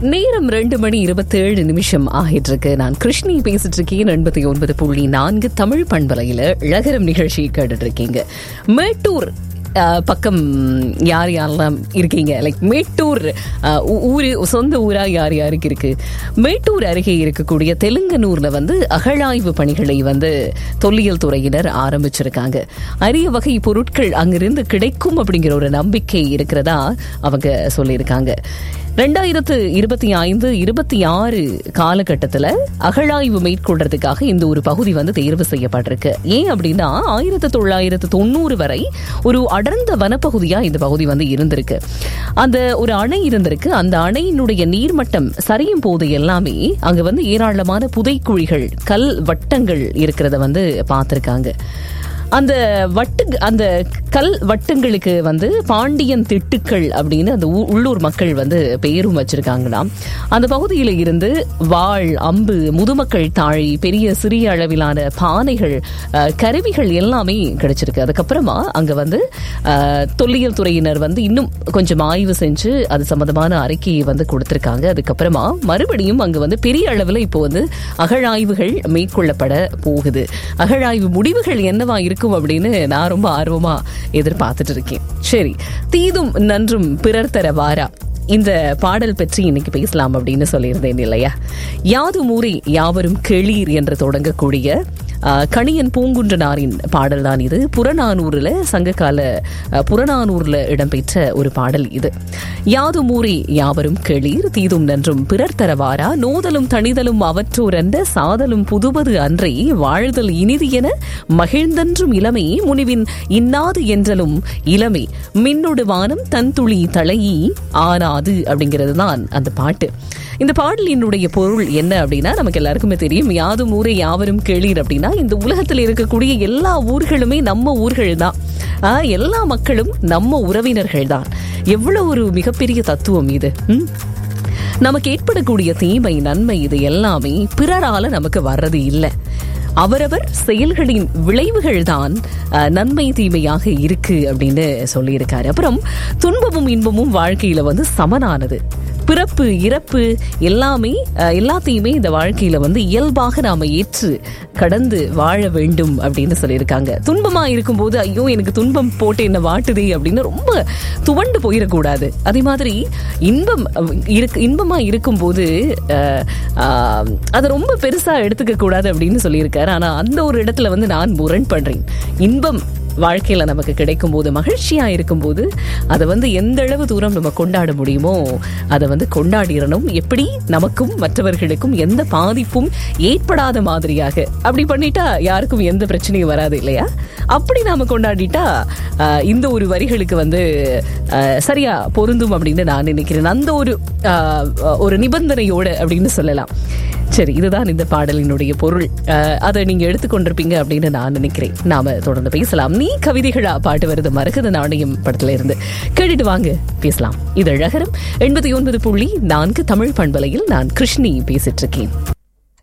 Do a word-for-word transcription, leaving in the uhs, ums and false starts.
நேரம் ரெண்டு மணி இருபத்தி ஏழு நிமிஷம் ஆகிட்டு இருக்கு. நான் கிருஷ்ணி பேசிட்டு இருக்கேன். எண்பத்தி ஒன்பது புள்ளி நான்கு தமிழ் பண்பலையில இழகரம் நிகழ்ச்சி கேட்டுட்டு இருக்கீங்க. மேட்டூர் பக்கம் யார் யாரெல்லாம் இருக்கீங்க? லைக் மேட்டூர் ஊரு சொந்த ஊரா யார் யாருக்கு இருக்கு? மேட்டூர் அருகே இருக்கக்கூடிய தெலுங்கனூர்ல வந்து அகழாய்வு பணிகளை வந்து தொல்லியல் துறையினர் ஆரம்பிச்சிருக்காங்க. அரிய வகை பொருட்கள் அங்கிருந்து கிடைக்கும் அப்படிங்கிற ஒரு நம்பிக்கை இருக்கிறதா அவங்க சொல்லியிருக்காங்க. ரெண்டாயிரத்து இருபத்தி ஐந்து இருபத்தி ஆறு காலகட்டத்தில் அகழாய்வு மேற்கொள்றதுக்காக இந்த ஒரு பகுதி வந்து தேர்வு செய்யப்பட்டிருக்கு. ஏன் அப்படின்னா ஆயிரத்தி தொள்ளாயிரத்து தொண்ணூறு வரை ஒரு அடர்ந்த வனப்பகுதியா இந்த பகுதி வந்து இருந்திருக்கு. அந்த ஒரு அணை இருந்திருக்கு. அந்த அணையினுடைய நீர்மட்டம் சரியும் போது எல்லாமே அங்க வந்து ஏராளமான புதைக்குழிகள், கல் வட்டங்கள் இருக்கிறத வந்து பார்த்திருக்காங்க. அந்த வட்டு அந்த கல் வட்டங்களுக்கு வந்து பாண்டியன் திட்டுக்கள் அப்படின்னு அந்த உள்ளூர் மக்கள் வந்து பெயரும் வச்சிருக்காங்களாம். அந்த பகுதியில இருந்து வாள், அம்பு, முதுமக்கள் தாழி, பெரிய சிறிய அளவிலான பானைகள், கருவிகள் எல்லாமே கிடைச்சிருக்கு. அதுக்கப்புறமா அங்க வந்து தொல்லியல் துறையினர் வந்து இன்னும் கொஞ்சம் ஆய்வு செஞ்சு அது சம்பந்தமான அறிக்கையை வந்து கொடுத்திருக்காங்க. அதுக்கப்புறமா மறுபடியும் அங்க வந்து பெரிய அளவில் இப்போ வந்து அகழாய்வுகள் மேற்கொள்ளப்பட போகுது. அகழாய்வு முடிவுகள் என்னவா இருக்கும் அப்படின்னு நான் ரொம்ப ஆர்வமா எதிர்பார்த்துட்டு இருக்கேன். சரி, தீதும் நன்றும் பிறர் தர வாரா இந்த பாடல் பற்றி இன்னைக்கு பேசலாம் அப்படின்னு சொல்லியிருந்தேன் இல்லையா? யாதும் ஊரே யாவரும் கேளீர் என்று தொடங்கக்கூடிய கணியன் பூங்குன்றனாரின் பாடல் தான் இது. புறநானூறுல சங்ககால புறநானூறுல இடம்பெற்ற ஒரு பாடல் இது. யாதும் ஊரே யாவரும் கேளீர், தீதும் நன்றும் பிறர் தரவாரா, நோதலும் தணிதலும் அவற்றோர் அன்ற சாதலும் புதுவது அன்றே, வாழ்தல் இனிது என மகிழ்ந்தன்றும் இளமை, முனிவின் இன்னாது என்றலும் இளமை, மின்னொடு வானம் தன் துளி தலையி ஆனாது அப்படிங்கிறது தான் அந்த பாட்டு. இந்த பாடலினுடைய பொருள் என்ன அப்படின்னா நமக்கு எல்லாருக்குமே தெரியும். யாதும் ஊரே யாவரும் கேளீர் அப்படின்னா இந்த உலகத்தில் இருக்கக்கூடிய எல்லா ஊர்களுமே நம்ம ஊர்கள் தான், எல்லா மக்களும் நம்ம உறவினர்கள் தான். எவ்வளவு ஒரு மிகப்பெரிய தத்துவம் இது. நமக்கு ஏற்படக்கூடிய தீமை நன்மை இது எல்லாமே பிறரால நமக்கு வர்றது இல்லை. அவரவர் செயல்களின் விளைவுகள் தான் நன்மை தீமையாக இருக்கு அப்படின்னு சொல்லியிருக்காரு. அப்புறம் துன்பமும் இன்பமும் வாழ்க்கையில வந்து சமனானது. பிறப்பு இறப்பு எல்லாமே எல்லாத்தையுமே இந்த வாழ்க்கையில வந்து இயல்பாக நாம ஏற்று கடந்து வாழ வேண்டும் அப்படின்னு சொல்லியிருக்காங்க. துன்பமா இருக்கும்போது ஐயோ எனக்கு துன்பம் போட்டு என்ன வாட்டுதே அப்படின்னு ரொம்ப துவண்டு போயிடக்கூடாது. அதே மாதிரி இன்பம் இன்பமா இருக்கும்போது அதை ரொம்ப பெருசா எடுத்துக்க கூடாது அப்படின்னு சொல்லியிருக்காரு. ஆனா அந்த ஒரு இடத்துல வந்து நான் முரண் பண்றேன். இன்பம் வாழ்க்கையில நமக்கு கிடைக்கும் போது, மகிழ்ச்சியா இருக்கும் போது அதை வந்து எந்த அளவு தூரம் நம்ம கொண்டாட முடியுமோ அதை வந்து கொண்டாடிடணும். எப்படி நமக்கும் மற்றவர்களுக்கும் எந்த பாதிப்பும் ஏற்படாத மாதிரியாக. அப்படி பண்ணிட்டா யாருக்கும் எந்த பிரச்சனையும் வராது இல்லையா? அப்படி நாம கொண்டாடிட்டா இந்த ஒரு வரிகளுக்கு வந்து சரியா பொருந்தும் அப்படின்னு நான் நினைக்கிறேன். அந்த ஒரு ஒரு நிபந்தனையோடு அப்படின்னு சொல்லலாம். சரி, இதுதான் இந்த பாடலினுடைய பொருள். அதை நீங்க எடுத்துக்கொண்டிருப்பீங்க அப்படின்னு நான் நினைக்கிறேன். நாம தொடர்ந்து பேசலாம். நீ கவிதைகளா பாட்டு வருது மரகத நாணயம் படத்துல இருந்து கேட்டுட்டு வாங்க, பேசலாம். இது அழகரம் எண்பத்தி ஒன்பது புள்ளி நான்கு தமிழ் பண்பலையில் நான் கிருஷ்ணி பேசிட்டு இருக்கேன்.